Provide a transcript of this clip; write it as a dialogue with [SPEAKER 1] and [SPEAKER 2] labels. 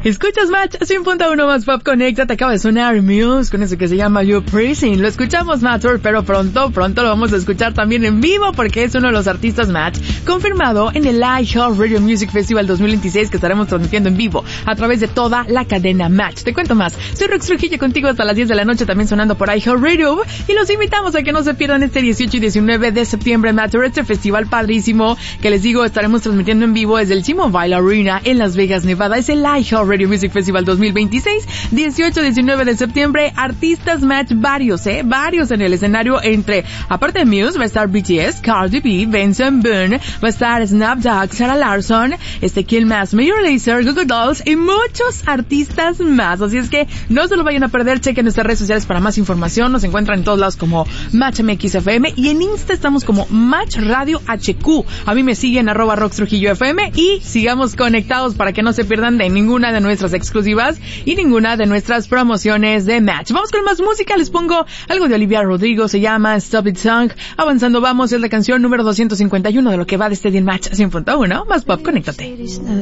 [SPEAKER 1] Escuchas Match 100.1 más Pop Connecta. Te acaba de sonar Muse con eso que se llama You Pricing. Lo escuchamos Match, pero pronto lo vamos a escuchar también en vivo porque es uno de los artistas Match confirmado en el iHeartRadio Music Festival 2026 que estaremos transmitiendo en vivo a través de toda la cadena Match. Te cuento más. Soy Rox Trujillo contigo hasta las 10 de la noche también sonando por iHeartRadio y los invitamos a que no se pierdan este 18 y 19 de septiembre Match, este festival padrísimo que les digo estaremos transmitiendo en vivo desde el T-Mobile Arena en Las Vegas, Nevada. Es el iHeartRadio Music Festival 2026, 18-19 de septiembre, artistas Match, varios en el escenario aparte de Muse, va a estar BTS, Cardi B, Benson Boone, va a estar Snapdog, Sarah Larson, ¿quién más? Major Lazer, Google Dolls y muchos artistas más, así es que no se lo vayan a perder, chequen nuestras redes sociales para más información, nos encuentran en todos lados como Match MX FM y en Insta estamos como Match Radio HQ, a mí me siguen @RoxTrujilloFM y sigamos conectados para que no se pierdan de ninguna de nuestras exclusivas y ninguna de nuestras promociones de Match. Vamos con más música, les pongo algo de Olivia Rodrigo, se llama Stop It Song. Avanzando vamos, es la canción número 251 de lo que va de este día en Match 100.1, más Pop, conéctate.